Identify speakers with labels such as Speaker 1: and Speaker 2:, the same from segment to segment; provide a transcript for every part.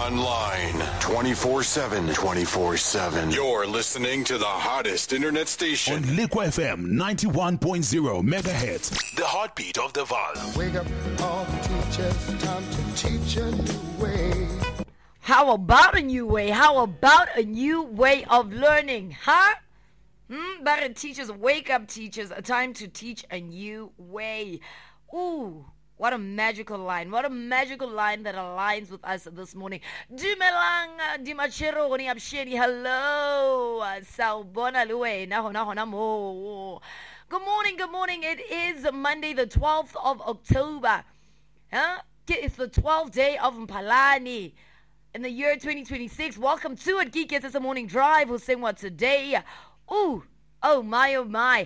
Speaker 1: online 24/7. 24/7. You're listening to the hottest internet station
Speaker 2: on Liquid FM 91.0 megahertz. The heartbeat of the Vaal.
Speaker 3: Wake up all the teachers, time to teach a new way.
Speaker 4: How about a new way? How about a new way of learning? Huh? Better teachers, wake up teachers, a time to teach a new way. Ooh, what a magical line. What a magical line that aligns with us this morning. Dumelang di machero goni absheni. Hello. Sawubona luwena hona mo. Good morning, good morning. It is Monday the 12th of October. It's the 12th day of Mphalane. In the year 2026, welcome to it. Geek It's a morning drive. We'll sing what today. Ooh, oh my.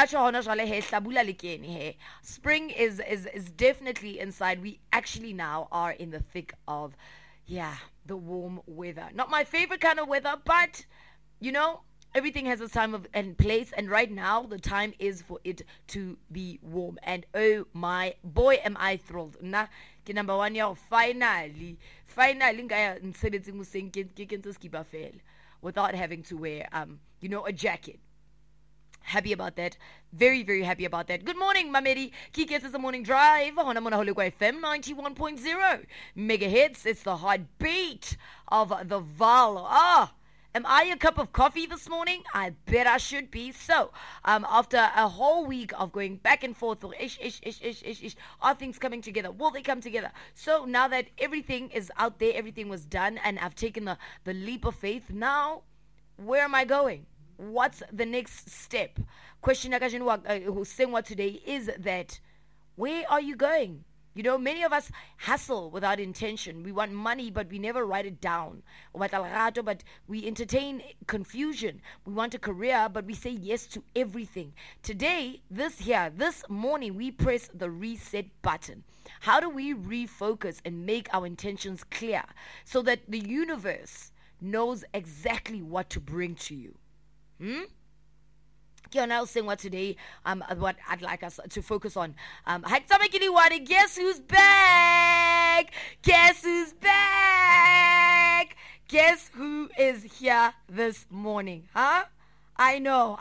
Speaker 4: Spring is definitely inside. We actually now are in the thick of, the warm weather. Not my favorite kind of weather, but, everything has a time and place. And right now, the time is for it to be warm. And oh my, boy, am I thrilled. Number one, finally, without having to wear, a jacket. Happy about that. Very, very happy about that. Good morning, Mamedi. Kikes is the morning drive on Liquid FM 91.0 megahertz. It's the heartbeat of the Vaal. Am I a cup of coffee this morning? I bet I should be. So, after a whole week of going back and forth, are things coming together? Will they come together? So, now that everything is out there, everything was done, and I've taken the leap of faith, now, where am I going? What's the next step? Question who's saying what today is that, where are you going? Many of us hustle without intention. We want money, but we never write it down. But we entertain confusion. We want a career, but we say yes to everything. Today, this morning, we press the reset button. How do we refocus and make our intentions clear so that the universe knows exactly what to bring to you? I'll sing what today, what I'd like us to focus on. Guess who's back? Guess who's back? Guess who is here this morning? Huh? I know.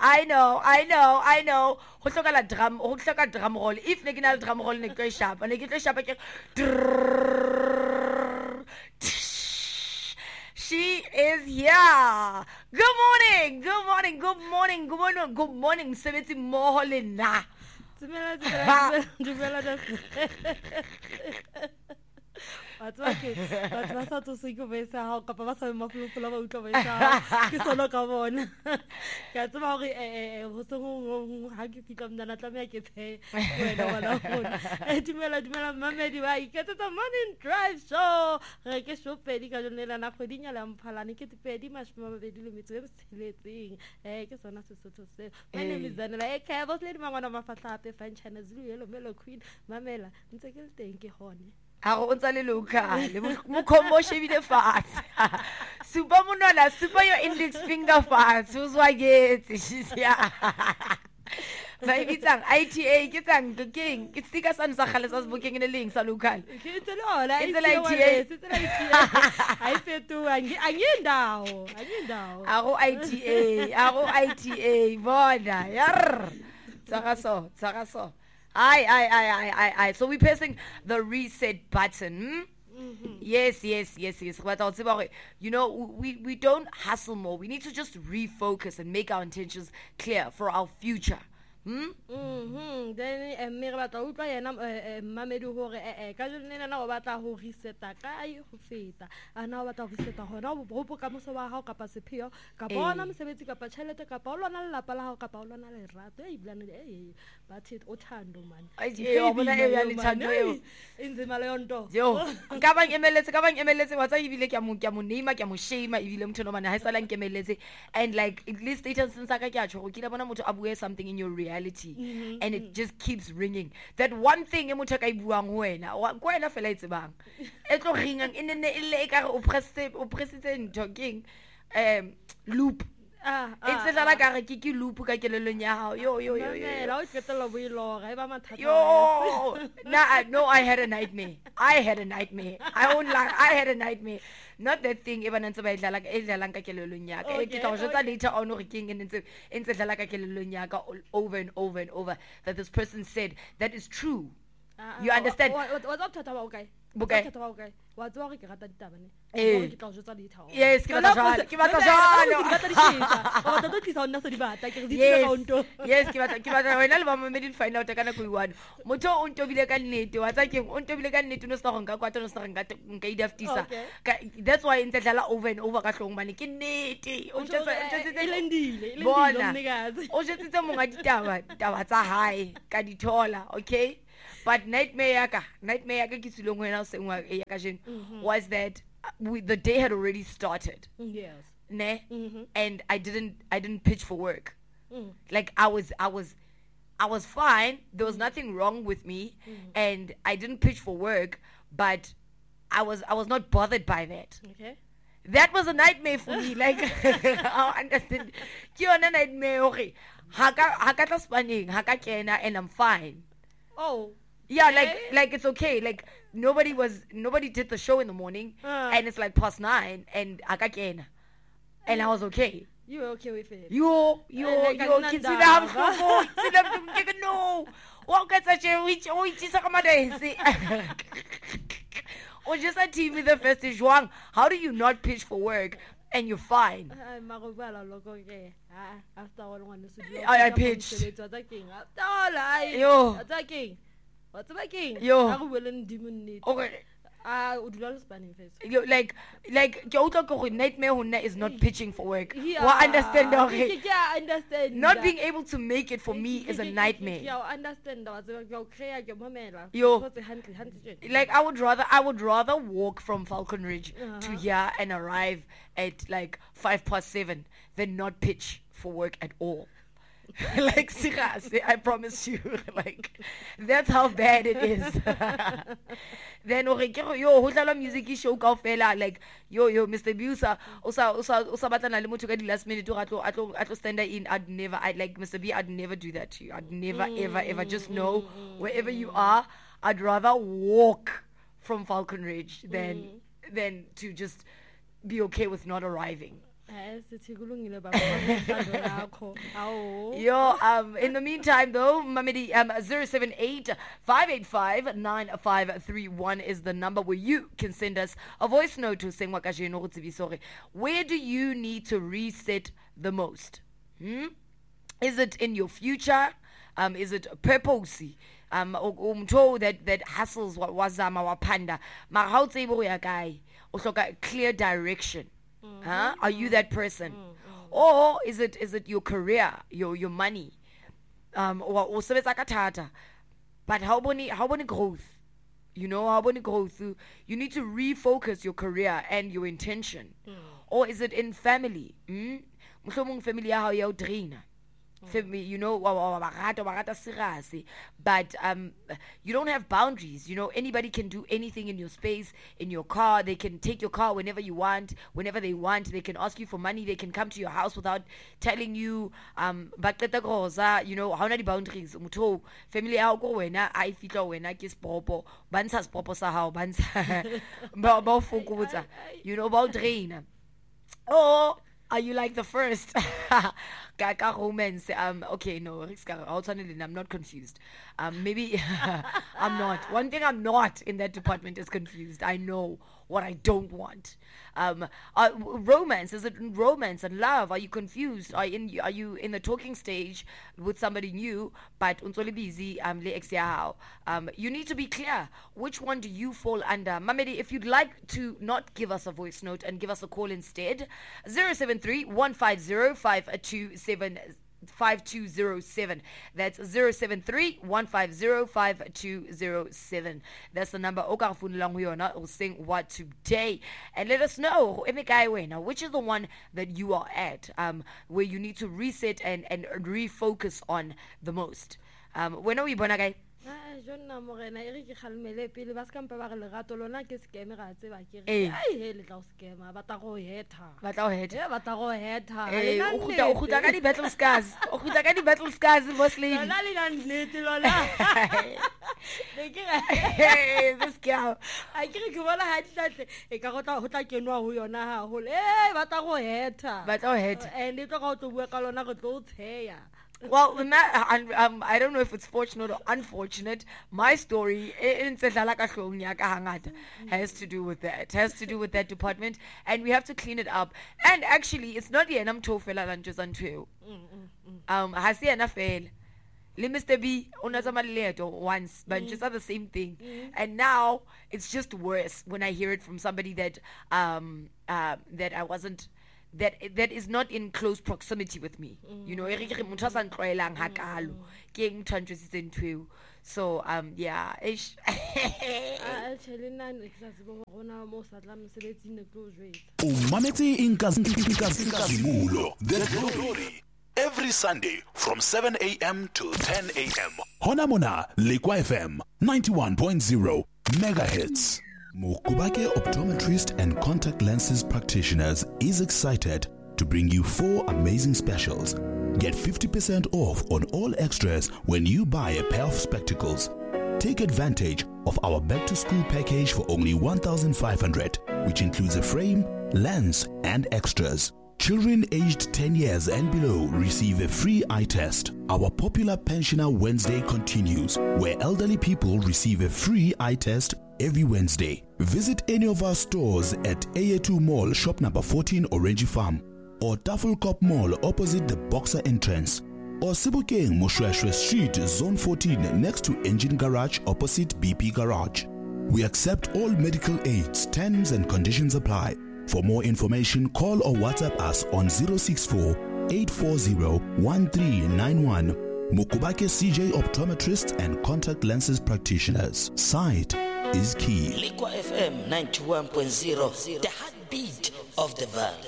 Speaker 4: Ho hloka drum roll. If ne ke na le drum roll ne ke shapa, ne ke tlo shapa ke She is here. Good morning. Sebetsi mmoho le nna.
Speaker 5: Batho ba sa tsosi go besa ha kapa ba sa mafulufula ba utlo besa ke solo ka bona ka tsaba hore ho se go ha ke fitla mna tla me ke tshe wena wala bona dumela Mamedi ba iketsa morning drive show re ke show pedi ka jonela na kgwedinya la Mphalane ke tepedi mashomabedi le metso e tsheletseng ke sona Sesotho se my name is Zanela ke ba tle di mangwana mafatla ape fan channel zulu yellow melo queen mamela ntse ke le teng ke hone
Speaker 4: a go ntsa le lokale mo khombo shebile fatshe super monwana super your index finger fatshe o swa getse ba ibitsang ITA ke tsang king ke stika sa nsa khale sa booking le leng sa local
Speaker 5: ke tsela hola ITA ai fetu angindawo
Speaker 4: a go ITA bona yar tsagaso I. So we're pressing the reset button. Yes. But I'll say, we don't hustle more. We need to just refocus and make our intentions clear for our future.
Speaker 5: Then me ba tla utlwa yena Mamedi hore ka jone na o batla ho reseta kae ho feta ana o batla ho reseta hona o bo ka moso wa hao kapa sepheo ka bona mosebetsi kapa tšhelete kapa o lona le lapa la hao kapa o lona le rato iblane but it o thando man
Speaker 4: o bona ya le thando eo
Speaker 5: inzima le yonto
Speaker 4: yo ka bang emeletse wa tsa ibile ke mo name ke mo shame ibile motho no mane ha isala nkemeletse and like at least status since ka ke a tshoko ke la bona motho a bue something in your reality and it just keeps ringing that one thing e motho ka ibuang wena kwena fela itsebang e tlo ringang e nne ile e ka re o pressitse talking loop It's a like a kiki loop ka kelelong ya hao. Yo.
Speaker 5: Yo,
Speaker 4: No, I had a nightmare. I won't lie, I had a nightmare. Not that thing even ntse ba idlala ka kelelong ya ka. Ke tla jotsa later on hore ke eng ntse dlala ka kelelong ya ka over and over and over that this person said that is true. You understand? Yes, ke batla wena le ba mamedi find out ka nako iwana motho o ntobile ka nnete wa tsa keng o ntobile ka nnete no se go nka kwata no se nka idaftisa that's why ntse dlala over and over ka hlong mane ke nnete o jetsitse monga ditaba tsa hae ka dithola. Okay, but nightmare yaka ke tsilong wena o sengwa ya ka jeno was that the day had already started.
Speaker 5: Yes.
Speaker 4: Ne? And I didn't pitch for work. Like I was fine. There was nothing wrong with me, and I didn't pitch for work, but I was not bothered by that.
Speaker 5: Okay.
Speaker 4: That was a nightmare for me. Like I understand. Ke yona nightmare okay. Haka tla spanning, haka kena, and I'm fine.
Speaker 5: Oh.
Speaker 4: Yeah, like it's okay. Like nobody did the show in the morning, and it's like past 9, and haka kena, and I was okay.
Speaker 5: You were okay with it?
Speaker 4: Yo, kids no. What gets a which or just a team with the first Juang. How do you not pitch for work and you're fine? I pitched. Yo. Okay. Like nightmare is not pitching for work. Understand? Okay.
Speaker 5: Yeah, understand.
Speaker 4: Not being able to make it for me is a nightmare.
Speaker 5: Yeah, understand.
Speaker 4: Yo, like I would rather walk from Falcon Ridge to here and arrive at like 7:05 than not pitch for work at all. Like seriously, I promise you, like that's how bad it is. Then ho dlala music show ka fela like yo Mr. Busa usa batlana le motho ka di last minute atlo stand in. I'd never Mr. B, I'd never do that to you. I'd never ever just know wherever you are, I'd rather walk from Falcon Ridge than to just be okay with not arriving. Yo, in the meantime though, Mamedi, 078-585-9531 is the number where you can send us a voice note to sing wakajeno sorry. Where do you need to reset the most? Is it in your future? Is it purposey? That hustles wazama wapanda. Ma how tsebo ya guy. Osoka clear direction. Are you that person? Or is it your career, your money? Or but how about growth? You know, how about growth? You need to refocus your career and your intention. Or is it in family? Family how you train. You know, but you don't have boundaries. You know, anybody can do anything in your space, in your car. They can take your car whenever you want, whenever they want. They can ask you for money. They can come to your house without telling you. But you know, how many boundaries? Family how go wena I fitla wena ke spopo bansa spopo sa how bansa ba fokotsa. You know about drain. Oh, are you like the first? Kaka romance. Okay, no, I'm not confused. Maybe I'm not. One thing I'm not in that department is confused. I know what I don't want. Romance, is it romance and love? Are you confused? Are you in the talking stage with somebody new but unsole busy you need to be clear. Which one do you fall under? Mamedi, if you'd like to not give us a voice note and give us a call instead, 073-150-5207. That's 073-150-5207. That's the number. We'll sing what today, and let us know which is the one that you are at, where you need to reset and refocus on the most. When are we born again?
Speaker 5: Jonna Morena e re ke khalmele pele ba ska mpa ba re lerato lona ke scam ga tseba ke
Speaker 4: Eh.
Speaker 5: re ai he le tla o scam ba ta go hetha
Speaker 4: Ba tla o heta.
Speaker 5: ba ta go hetha
Speaker 4: O khuta ka di battle scars. O khuta ka di battle scars, boss lady.
Speaker 5: lona le ka nnete lona ne ke re
Speaker 4: Hey, this girl.
Speaker 5: a ke re ke bona ha ditlatle e ka go tla kenwa ho yona ha hole ba ta go hetha
Speaker 4: Ba tla o heta.
Speaker 5: and e tlo ga o tlo bua ka lona go tlo o tsheya.
Speaker 4: Well, I don't know if it's fortunate or unfortunate. My story has to do with that. Has to do with that department, and we have to clean it up. And actually, it's not the enam tofela lanches until hasi NFL. Le Mr. B once, but just are the same thing. And now it's just worse when I hear it from somebody that that I wasn't. That is not in close proximity with me. You know, so yeah.
Speaker 5: Actually nna ke sa tsebo gona mo sa tla mosebetsing ne tlo jwetsa.
Speaker 2: Umametse Inkazimulo, the glory. Every Sunday from 7 a.m. to 10 a.m. Hona Mona, Lekwa FM, 91.0 megahertz. Mokubake Optometrist and Contact Lenses Practitioners is excited to bring you 4 amazing specials. Get 50% off on all extras when you buy a pair of spectacles. Take advantage of our back-to-school package for only 1,500, which includes a frame, lens, and extras. Children aged 10 years and below receive a free eye test. Our popular Pensioner Wednesday continues, where elderly people receive a free eye test every Wednesday. Visit any of our stores at AA2 Mall, shop number 14, Orange Farm, or Tafelkop Mall opposite the Boxer entrance, or Sibukeng Moshweshwe Street, Zone 14, next to Engine Garage opposite BP Garage. We accept all medical aids. Terms and conditions apply. For more information, call or WhatsApp us on 064-840-1391. Mukubake CJ Optometrists and Contact Lenses Practitioners. Sight is key.
Speaker 6: Lekwa FM 91.0, the heartbeat of the valley.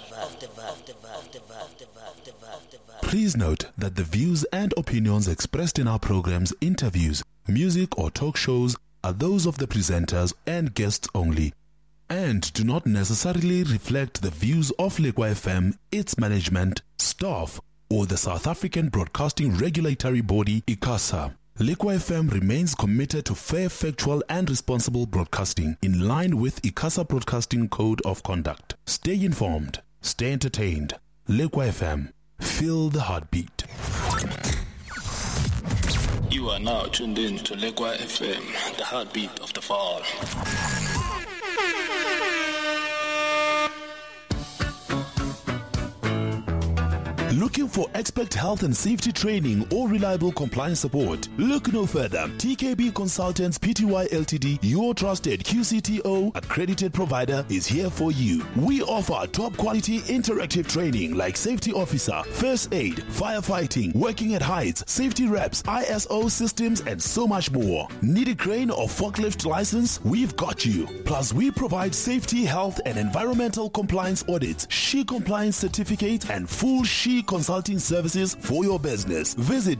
Speaker 2: Please note that the views and opinions expressed in our programs, interviews, music or talk shows are those of the presenters and guests only, and do not necessarily reflect the views of Lekwa FM, its management, staff, or the South African Broadcasting Regulatory Body, ICASA. Lekwa FM remains committed to fair, factual, and responsible broadcasting in line with ICASA Broadcasting Code of Conduct. Stay informed, stay entertained. Lekwa FM, feel the heartbeat.
Speaker 7: You are now tuned in to Lekwa FM, the heartbeat of the fall.
Speaker 2: Looking for expert health and safety training or reliable compliance support? Look no further. TKB Consultants Pty Ltd, your trusted QCTO accredited provider, is here for you. We offer top quality interactive training like safety officer, first aid, firefighting, working at heights, safety reps, ISO systems, and so much more. Need a crane or forklift license? We've got you. Plus, we provide safety, health, and environmental compliance audits, SHE compliance certificate, and full SHE consulting services for your business. Visit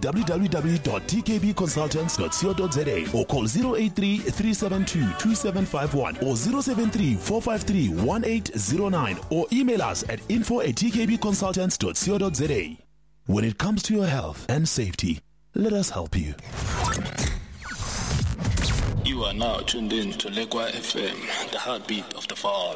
Speaker 2: www.tkbconsultants.co.za or call 083-372-2751 or 073-453-1809 or email us at info@tkbconsultants.co.za. When it comes to your health and safety, let us help you.
Speaker 7: You are now tuned in to Lekwa FM, the heartbeat of the fall.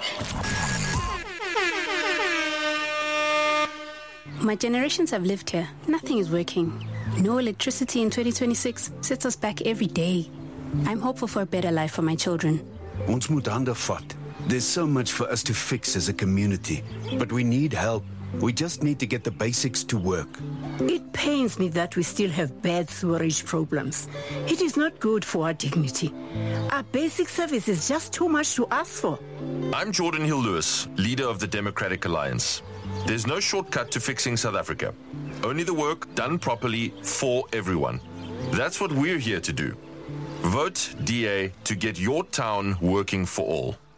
Speaker 8: My generations have lived here. Nothing is working. No electricity in 2026 sets us back every day. I'm hopeful for a better life for my children.
Speaker 9: Ons moet hande vat. There's so much for us to fix as a community, but we need help. We just need to get the basics to work.
Speaker 10: It pains me that we still have bad sewerage problems. It is not good for our dignity. Our basic service is just too much to ask for.
Speaker 11: I'm Jordan Hill-Lewis, leader of the Democratic Alliance. There's no shortcut to fixing South Africa. Only the work done properly for everyone. That's what we're here to do. Vote DA to get your town working for all.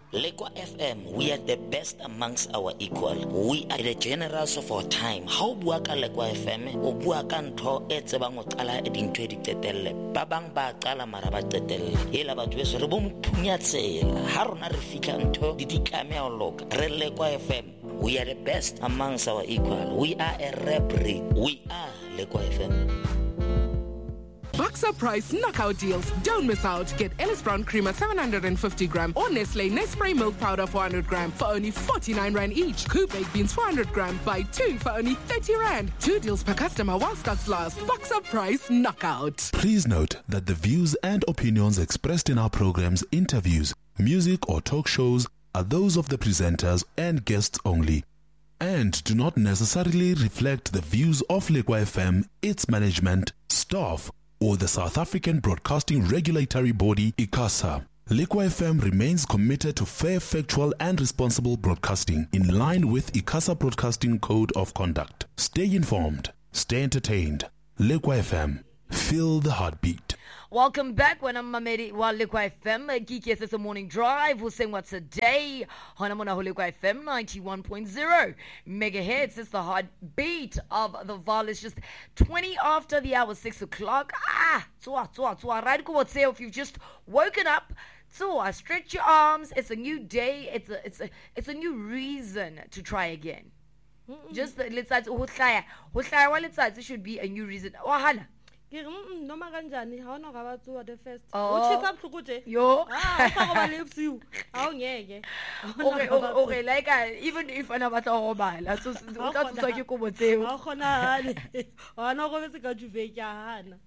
Speaker 6: Lekwa FM, we are the best amongst our equal. We are the generals of our time. How bua ka Lekwa FM, o bua ka ntho e tsebang o qala e dintho di tetelle. Ba bang ba qala mara ba tetelle. Hela batho beso re bo mphunya tsela. Ha rona re fitla ntho di ditlame o loka. Re Lekwa FM, we are the best amongst our equal. We are a rap breed. We are Lekwa FM.
Speaker 12: Boxer Price knockout deals. Don't miss out. Get Ellis Brown Creamer 750 gram or Nestle Nespray Milk Powder 400 gram for only 49 Rand each. Coop Baked Beans 400 gram. Buy 2 for only 30 Rand. 2 deals per customer while stocks last. Boxer Price knockout.
Speaker 2: Please note that the views and opinions expressed in our programs, interviews, music or talk shows are those of the presenters and guests only, and do not necessarily reflect the views of Lekwa FM, its management, staff, or the South African Broadcasting Regulatory Body, ICASA. Lekwa FM remains committed to fair, factual, and responsible broadcasting in line with ICASA Broadcasting Code of Conduct. Stay informed, stay entertained. Lekwa FM, feel the heartbeat.
Speaker 4: Welcome back when I'm Mamedi wa Lekwa FM. Geeky it's a morning drive. We'll sing what's a day. Honamona Lekwa FM 91.0 megahertz. It's the heartbeat of the Val. It's just 20 after the hour, 6 o'clock. Right, if you've just woken up. So stretch your arms. It's a new day. It's a new reason to try again. Just let's say it should be a new reason. Wahala.
Speaker 5: Noma kanjani ha ona ga batsoa the first
Speaker 4: o
Speaker 5: chisa mhluku je
Speaker 4: yo
Speaker 5: fa go ba le psiu ha o ngeke
Speaker 4: okay like even if ana batla go bala so o tla tswa ke go botseo
Speaker 5: ha gona hale ona go bese ka juve ke hana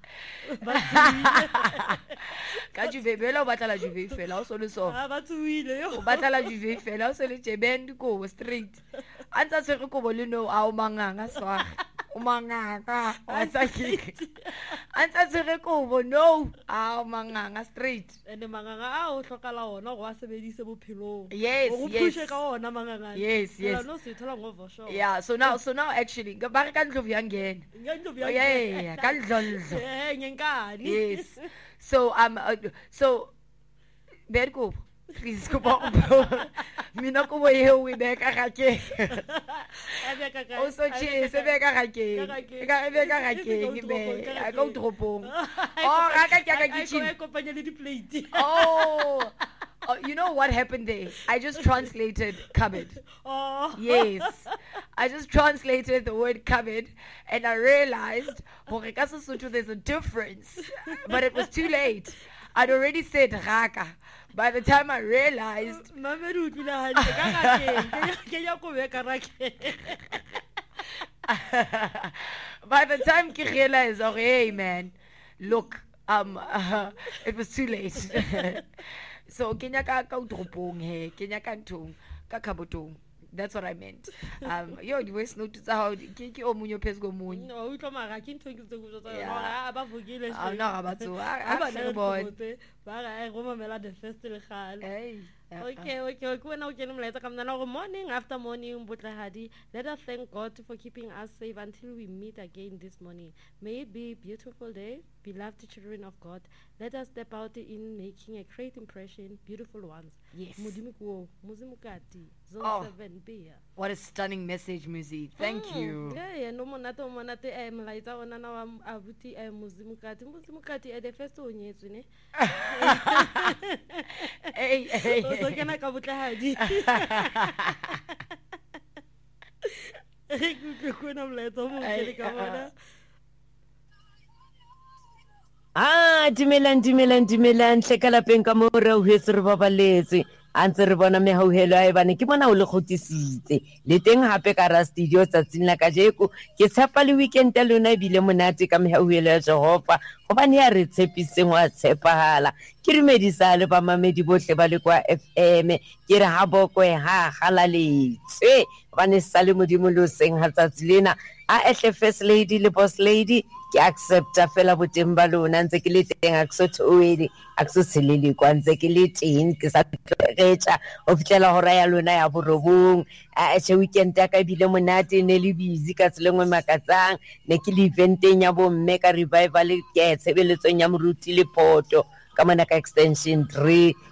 Speaker 4: ka juve bela o batla la juve fela o so le so
Speaker 5: ha batsuile yo
Speaker 4: o batla la juve fela o so le jebend go straight antsa se go bo le no a o manganga swa umanganga watsaki antsa tsere kobo no manganga straight
Speaker 5: and manganga o hlokala ona go a sebedise bophelong
Speaker 4: yes
Speaker 5: go pushe ka ona manganga
Speaker 4: yes
Speaker 5: no se thola ngo for sure
Speaker 4: yeah so now actually ba re ka ndlovu yangena yeah ka ndlovu
Speaker 5: ngenkani
Speaker 4: yes so berko please go back. Mina ko boye we be ka gake. O so che se be ka gake. Ka be ka gake be. A go tropong. Oh, ka kitchen.
Speaker 5: I company le di plate.
Speaker 4: Oh, you know what happened there? I just translated cupboard.
Speaker 5: Oh.
Speaker 4: Yes. I just translated the word cupboard and I realized there's a difference. But it was too late. I'd already said raka. By the time I realized by the time I realized, oh hey man, look, it was too late. So Kenya ka utropong he, Kenya ka ntong ka kabotong. That's what I meant. Yo, the West notice how Kiki o munyo pesgo mun.
Speaker 5: No, we come back in 20 seconds. Aba vugile.
Speaker 4: I'm not about to. I'm boy.
Speaker 5: Bara Roma mela the first le khale.
Speaker 4: Hey.
Speaker 5: Okay. When I get later come now morning after morning Butlahadi. Let us thank God for keeping us safe until we meet again this morning. May it be a beautiful day, beloved children of God. Let us step out in making a great impression, beautiful ones.
Speaker 4: Yes.
Speaker 5: Muzimukati.
Speaker 4: Oh, what a stunning message, Muzi. Thank you.
Speaker 5: Yeah, no monate mlaita ona na abuti muzimukati the first one yetsune.
Speaker 4: Hey.
Speaker 5: So kana ka butlahadi. Kuna mlaita mo ke ka bona.
Speaker 13: Dumelang tlekala peng ka mo re o hetse re babaletse antse re bona mehauhelo a ebane ke bona o le khotisitse le teng hape ka ra studio tsatsing la kajeko ke tshepa le weekend ya lona bile monate ka mehauhelo ya Jehova gobane ya re tshepiseng wa tshepahala ke re medisa le ba mamedi bohle ba le kwa FM ke re ha boko ha galaletse bane sale modimo lo seng ha tsatsi lena a ehle first lady le boss lady ke accepta fela boteng ba lona ntse ke le teng a ksothoedi a ksoselele kwa ntse ke le teng ke sa tlogetsa o fitlela hora ya lona ya borobong a che weekend ya ka bile monate ne le busy ka tselengwe makatsang ne ke le eventeng ya bo mme ka revival ke tshebeletsong ya moruti le poto ka mona ka extension 3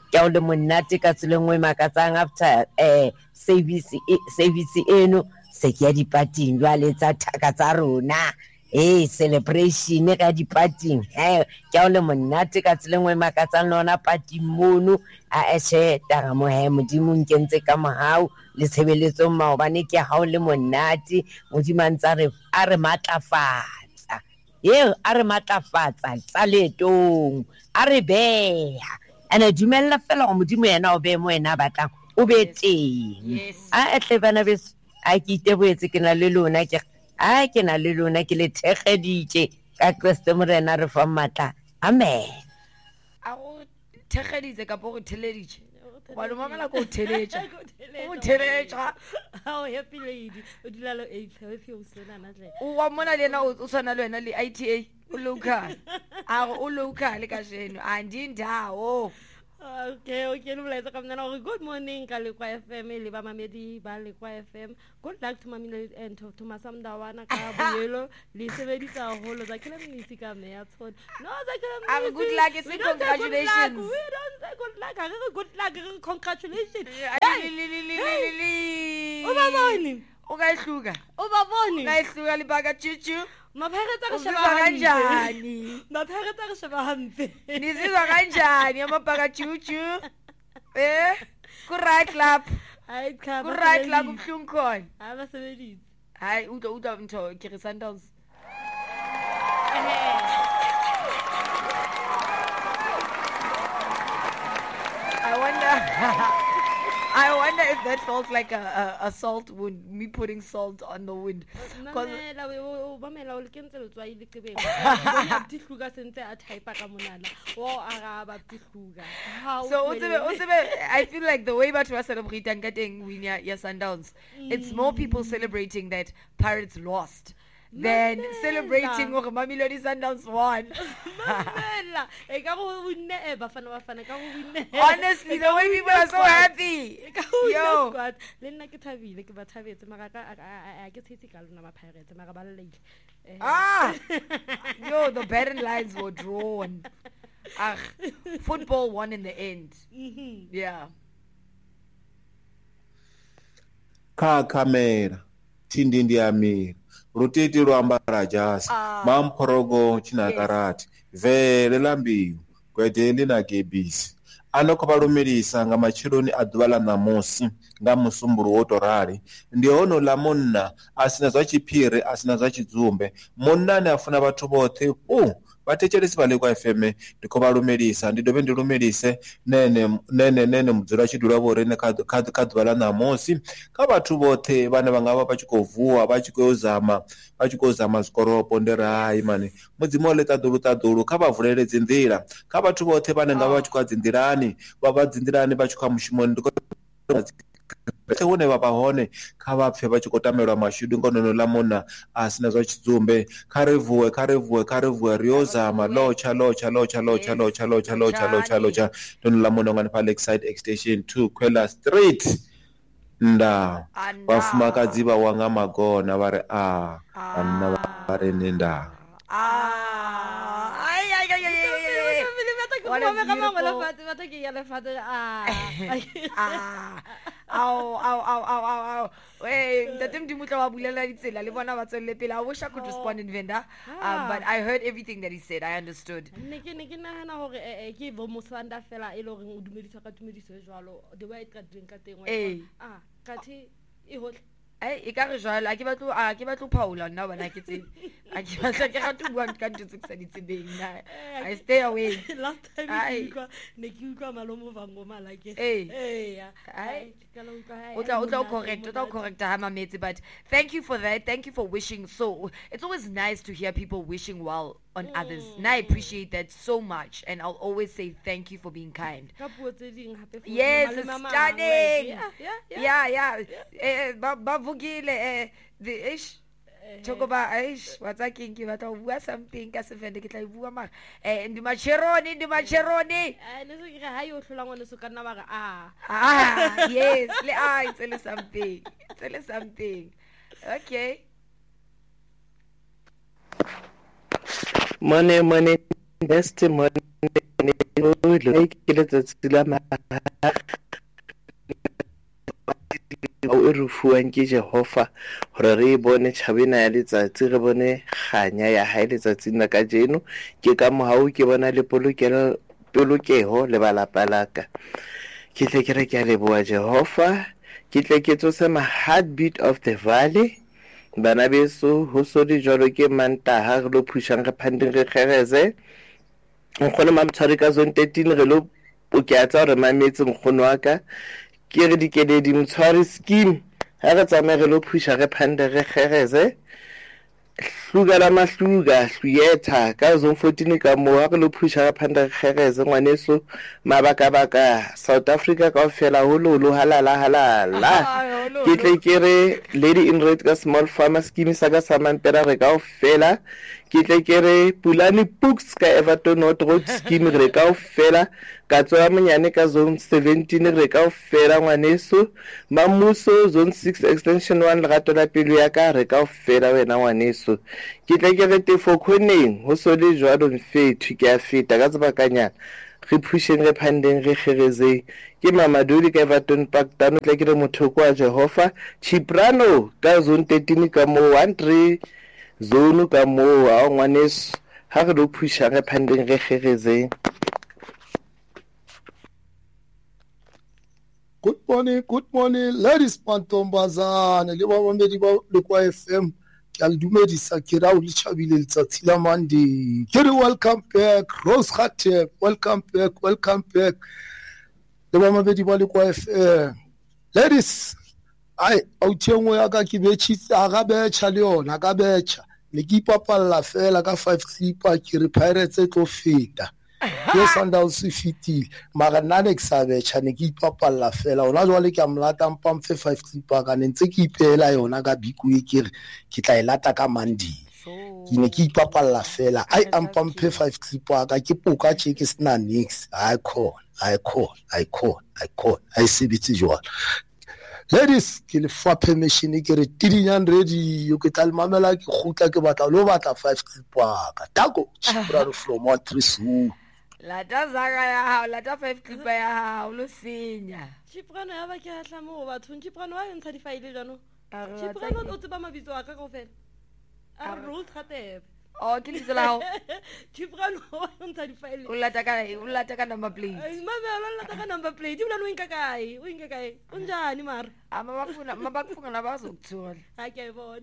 Speaker 13: ke a o le monate ka tselengwe makatsang after service eno se ke ya dipating jwale tsa thaka tsa rona celebration ka dipating ke a o le monate ka tselengwe makatsang lona pating mono a eshe tara mo modimo nkentse ka mohau le tshebeletso maobane ke ha o le monate modimo ntsa a re matlafatsa a re matlafatsa tsa letong a re beha ene dumella fela go modimo yena o be mo ena batlang o be teng a etle bana beso a ke iteboetse ke na le lona ke le thegeditše ka Kriste morena re fa matla amen
Speaker 4: a go thegeditse ka po go theleditše wa lo mamela ko theletša o theletša
Speaker 5: how happy lady o dilalo 8 o sona na tle
Speaker 4: o wa mona le ena o tsana le wena le ITA o local o local ka jeno andindawo
Speaker 5: okay lo molaetsa ka mnana gore good morning ka Lekwa FM le ba mamedi ba Lekwa FM good luck to Mamile and to Thomas Amdawana ka boyelo le sebedisa holo za kile mnisi ka me ya tshona no za kile mnisi
Speaker 4: good luck it's congratulations
Speaker 5: we don't say good luck congratulations ubaboni
Speaker 4: ukayihluka
Speaker 5: ubaboni
Speaker 4: ukayihluka libaka chuchu
Speaker 5: mapharetsa re sheba
Speaker 4: kanjani
Speaker 5: mapharetsa re sheba hampe
Speaker 4: nizizwa kanjani amabhaka chuchu ku right club ubhlungu khona
Speaker 5: abasebenzisi
Speaker 4: hayi uta ntho ke re Sundowns I wonder if that felt like a salt wound, me putting salt on the wound.
Speaker 5: So
Speaker 4: I feel like the way that we are celebrating getting winning your Sundowns, it's more people celebrating that Pirates lost than celebrating or Mamelodi Sundowns won. Honestly, the way people are so happy. Yo, yo, the batting lines were drawn. Football won in the end. Yeah.
Speaker 14: Kamera, Tindindi Amir. Rutiti rwambara jasi mamporogo chinakarati vele lambiyo kwedeli na gebisi anokovalumirisa nga machiloni adhuvala namusi nga musumburu wotorali ndiono la munna asina zwa chiphiri asina zwa chidzumbe munnani afuna vathu vothe vatecheresi va Lekwa FM ndikovalumirisa ndidove ndilumirise nene mudzula chidula vorene ka dhuva la namusi ka vathu vothe vane va nga va vachikovhuwa vachikozama zvikoropo ndiri hayi mani mudzimu wa le tadulu ka va vulele dzinḓila ka vathu vothe vane nga va vachikwa dzinḓilani va dzinḓilani vachikwa mushumoni hune vha hone kha vha pfe vha tshi khou tamelwa mashudu ngonono ḽa munna a sina zwa tshidzumbe kha ri vuwe ri yo zama lotsha ndono ḽa munna ngani pa Lakeside Extension 2 Kwela Street nda vafumakadzi va wanga magona va ri vanna va ri ni nda
Speaker 4: I wish I could respond in Venda, but I heard everything that he said. I understood. E ka re jwalo a ke batlo Paula nna bana ke tsebe a ke batla ke ga tu bua ka ntse tsa ditsebeng na I stay away
Speaker 5: last time ne ke utlwa malomo vangoma la ke
Speaker 4: utla correct ha mametse but thank you for that, thank you for wishing. So it's always nice to hear people wishing well on others, and I appreciate that so much, and I'll always say thank you for being kind. Yes, it's stunning. Yeah. Bavugile the ish talk about ish what's I king but I something ka se vende ke tla bua mara ndi macheroni yes le tell something okay
Speaker 15: money testimony le ke letsatsi la o re fuang ke Jehova hore re bone tšhabena ya letsatsi re bone kganya ya hae letsatsing la ka jeno ke ka mohau ke bona le polokeho le balapa laka ke tle ke re ke a leboha Jehova ke tle ke tsose ma heartbeat of the valley bana beso ho so di jalo ke Mantaha re lo pushang re phandeng re kgereze nkgone mamtshwari ka zone 13 re lo o ke a tsa re mametse nkgono wa ka ke re dikeledi mtshwari scheme ha re tsamaye re lo phusha re phande re kgereze hluga la mahluga hluyetha ka zone 14 ka mo ha re lo phusha re phande re kgereze ngwaneso mabaka South Africa ka ofela hololo halala ke tle ke re lady in red ka small farmer scheme sa ka samampera re ka ofela ke tle ke re Pulani Books ka Everton North Road scheme re ka ofela ka tswa monyane ka zone 17 re ka ofela ngwaneso mamuso zone 6 extension 1 lerato la pelo ya ka re ka ofela wena ngwaneso ke tle ke re tefo khoneng ho so le jwalo mfethu ke a feta ka tsebakanyana re phusheng re phandeng re kgerezeng ke Mamadudi ka Everton Park tano tle ke re mothoko wa Jehova Chiprano ka zone 13 ka mo 13 zone ka mo a ngwaneso ha re lo phusha re phandeng re kgerezeng.
Speaker 3: Good morning, ladies mantombazane le babamedi ba Lekwa FM ke a le dumedisa ke ra o le chabile letsatsi la Monday ke re welcome back Rose Khatep welcome back le babamedi ba Lekwa FM ladies ai authengo ya ka ke betshitse aga betcha le yona ka betcha le ke ipapalla fela ka 5 sleeper ke re Pirates tlo feta ke Sundowns se fitile mara nane ke sa betcha ne ke ipapalla fela ona jwale ke amlata mpa mfe 5 sleeper ka ntse ke ipela yona ka biku e ke re ke tla ilata ka Monday ke ne ke ipapalla fela ai ampa mfe 5 sleeper ka ke poka tše ke sna nix I call I sebetse jwalo. Ladies ke le fa permission ke re tidinyang radio ke tla le mamela ke khutla ke batla lo batla 5 clipper ka tako Chiprano from 132
Speaker 4: la tazaka ya hao la ta 5 clipper ya hao lo senya
Speaker 5: Chiprano ya ba ke atla mo batho Chiprano wa ntsha di file jano Chiprano o tseba mabitso a ka go fela a Rose Khatep
Speaker 4: ke le tsela
Speaker 5: Chiprano wa ntsha di file
Speaker 4: o lata ka number plate
Speaker 5: mama la lata ka number plate ubula no inka kai unjani mara
Speaker 4: mabakufuna nabazokuthola
Speaker 5: akayibona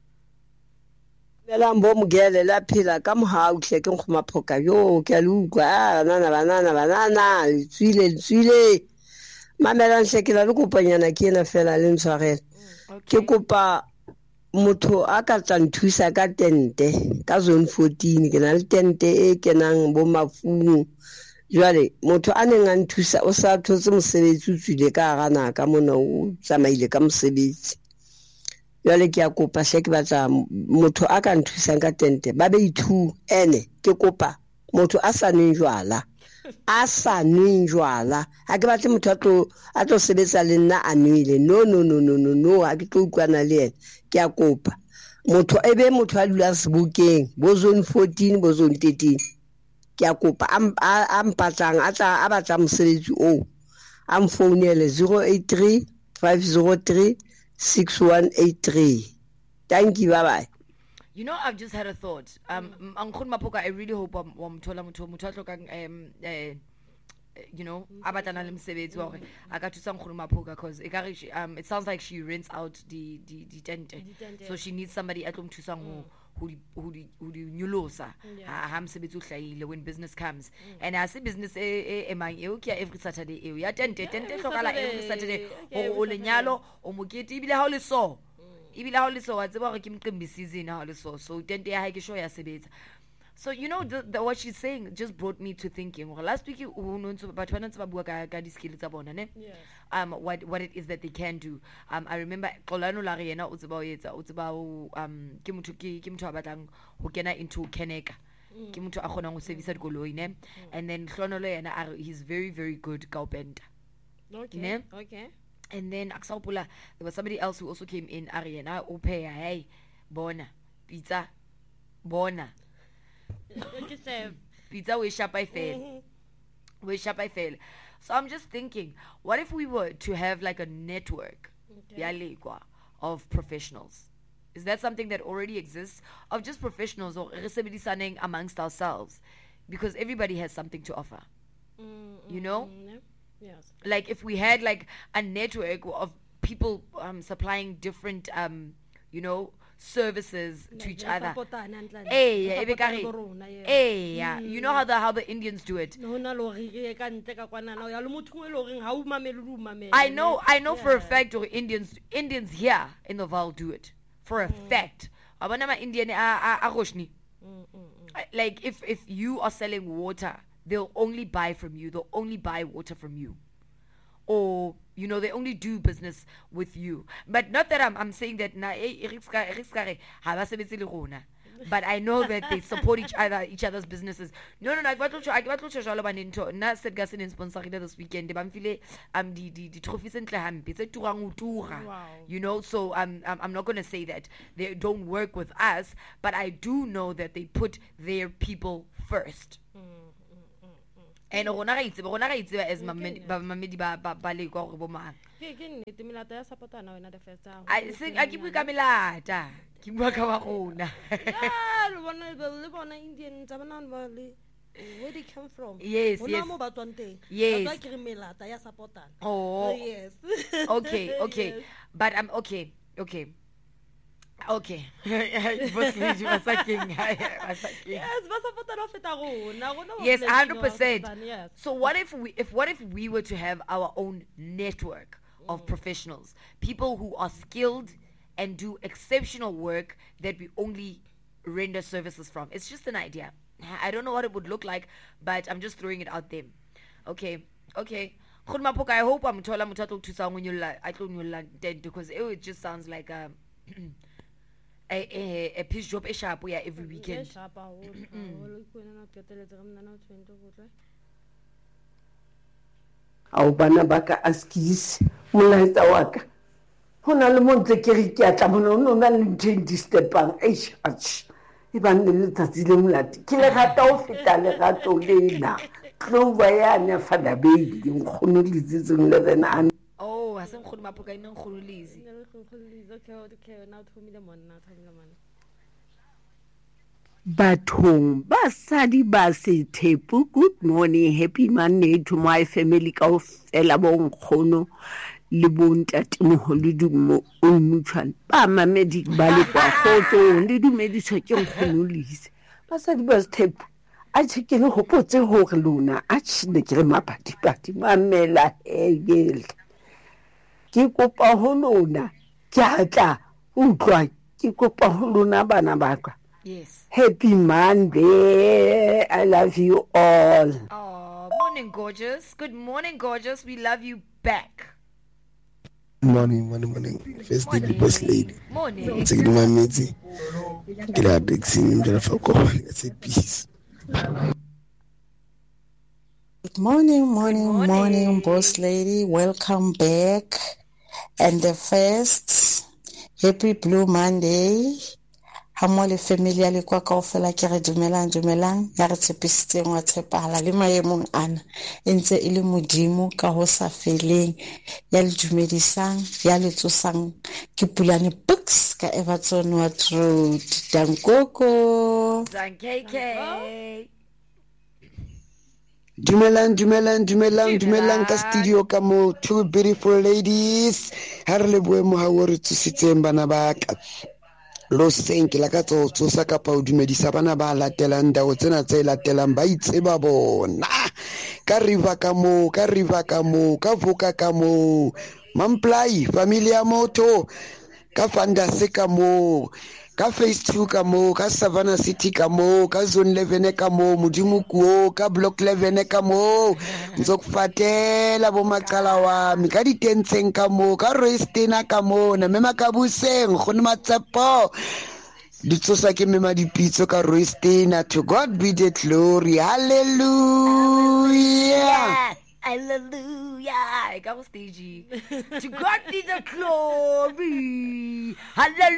Speaker 16: Belambo mgele la phila ka mohau hle ke nkgoma phoka yo ke a lukwa banana tswile mamela nshekela le kopanyana ke ena fela le ntshwarela ke kopa motho a ka tla nthusa ka tente ka zone 14 ke na le tente e kenang bo mafung jwale motho a neng a nthusa o sa thotse mosebetsi o tswile ka gana ka mona o tsamaile ka mosebetsi jwale ke a kopa hle ke batla motho a ka nthusang ka tente ba be ithu ene ke kopa motho a sa nweng jwala ha ke batle motho a tlo sebetsa le nna a nwele no ha ke tlo utlwana le ene ke a kopa motho ebe motho a dula sebokeng bo zone 14 bo zone 13 ke a kopa a mpatlang a batla mosebetsi o a mfounele 083 503 6183. Thank you, bye.
Speaker 4: You know, I've just had a thought. Angkhon Mapoka, I really hope mothola motho tlokang you know, abatana le msebetsi wa gore aka thusa Angkhon Mapoka because it sounds like she rents out the tent. So she needs somebody at home thusang who nyolosa ha msebetsi o hlaile when business comes. And as a business emang e o ke every Saturday e ya tent hlokala every Saturday o lenyalo o mokete ibile ha o le so ibile ha o le so wa tseba gore ke mqimbi season ha o le so tent ya ha ke show ya sebetsa. So you know what she's saying just brought me to thinking. Well, last week what it is that they can do. I remember Kolano la riena ke motho a batlang ho kena into Keneka. Ke motho a kgonang ho service dikoloi ne. And then Hlonolo yena he's very very good kaupenta.
Speaker 5: Okay.
Speaker 4: And then Aksapula there was somebody else who also came in Ariana Opea hey bona pizza bona pizza we shapa fela So I'm just thinking, what if we were to have like a network of professionals? Is that something that already exists, of just professionals or amongst ourselves? Because everybody has something to offer. You know?
Speaker 5: Yes.
Speaker 4: Like if we had like a network of people supplying different services to each other. You know how the Indians do it. I know for a fact Indians here in the Val do it. For a fact. Like if you are selling water, they'll only buy from you. They'll only buy water from you. Or they only do business with you. But not that I'm saying that but I know that they support each other's businesses. No. I got to jalo banento. Na said ga se sponsor this weekend. Ba mfile di trophies entle hampe tse turang utura. So I'm not going to say that they don't work with us, but I do know that they put their people first. And as mamedi ba le go re bo mang.
Speaker 5: I
Speaker 4: think I keep kamelata. Ke bua ka wa rona.
Speaker 5: Indians where they come from.
Speaker 4: Yes. Yes.
Speaker 5: Oh yes.
Speaker 4: Okay.
Speaker 5: Yes.
Speaker 4: But I'm okay. Yes, 100%.
Speaker 5: Yes.
Speaker 4: So what if we were to have our own network of professionals, people who are skilled and do exceptional work that we only render services from? It's just an idea. I don't know what it would look like, but I'm just throwing it out there. Okay. I hope I'm told to sound when you because it just sounds like a piece job sharp every weekend.
Speaker 10: Ao bana ba ka askis molaetsa wa ka ho na le montle ke re ke atla bona o na le nteng stepang e bang le letsatsi le molati ke le rata o feta le rato lena Clover ya ne fada baby nkgono le tsitseng le rena.
Speaker 4: Oh, asen khona mapoka ina nkgono lezi.
Speaker 5: Okay, now tell me the money.
Speaker 10: Bathong basadi ba se Thepu, good morning, happy Monday to my family kaofela bo nkgono le bo ntate moholo dumo o mutual ba mamedi ba le kwa khotso le dumediswa ke nkgono lezi basadi ba se Thepu a tshekele go potse hore lona a tshine ke re mapati mamela egel ke kopa ho lona ke atla utlwa ke kopa ho lona bana ba ka.
Speaker 4: Yes.
Speaker 10: Happy Monday. I love you all.
Speaker 4: Oh, morning, gorgeous. Good morning, gorgeous. We love you back.
Speaker 3: Morning. First day, boss lady.
Speaker 4: Morning.
Speaker 3: Second, my mate. Get a big scene. It's a peace.
Speaker 17: Good morning, boss lady. Welcome back. And the first, happy Blue Monday. Hamole familia le kwa kaofela ke re dumelang ya re tshepisitseng wa tshepahala le maemong ana entse ile modimo ka ho sa feleng ya le dumedisang ya le tsosang ke Pulane Books ka Everton What Road Dankoko
Speaker 4: Zankeke
Speaker 3: Dumelang ka studio ka mo two beautiful ladies ha re le boemo ha o re tsitsitseng bana ba ka lo senke la ka tsosa ka pa o dumedisa bana ba latelang dago tsena tse latelang ba itseba bona ka riva ka mo ka voka ka mo Mamplai familia moto ka Fandase ka mo ka Phase 2 ka mo ka Savannah City ka mo ka Zone 11 ka mo Modimo Kuo ka Block 11 ka mo nzokufatela bo maqala wa mi ka ditentseng ka mo ka Roystina ka mo na mema ka buseng gone matsepo ditsosa ke mema dipitso ka Roystina. To God be the glory. Hallelujah.
Speaker 4: Hallelujah. I got stage. To God be the glory. Hallelujah.